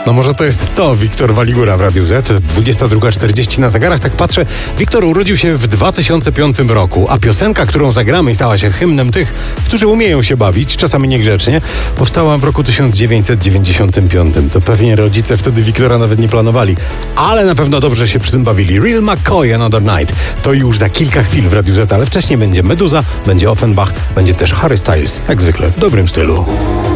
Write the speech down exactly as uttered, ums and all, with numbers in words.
No może to jest to, Wiktor Waligura w Radiu Z, dwudziesta druga czterdzieści na zegarach. Tak patrzę, Wiktor urodził się w dwa tysiące piątym roku, a piosenka, którą zagramy i stała się hymnem tych, którzy umieją się bawić, czasami niegrzecznie, powstała w roku tysiąc dziewięćset dziewięćdziesiątym piątym. To pewnie rodzice wtedy Wiktora nawet nie planowali, ale na pewno dobrze się przy tym bawili. Real McCoy, Another Night. To już za kilka chwil w Radiu Z, ale wcześniej będzie Meduza, będzie Offenbach, będzie też Harry Styles, jak zwykle w dobrym stylu.